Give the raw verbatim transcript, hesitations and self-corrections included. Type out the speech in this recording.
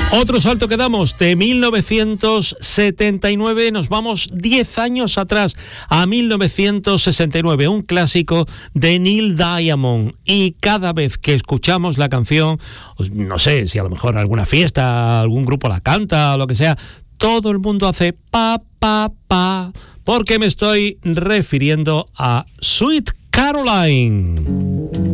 Otro salto que damos de mil novecientos setenta y nueve, nos vamos diez años atrás, a mil novecientos sesenta y nueve, un clásico de Neil Diamond. Y cada vez que escuchamos la canción, no sé si a lo mejor alguna fiesta, algún grupo la canta o lo que sea, todo el mundo hace pa, pa, pa, porque me estoy refiriendo a Sweet Caroline.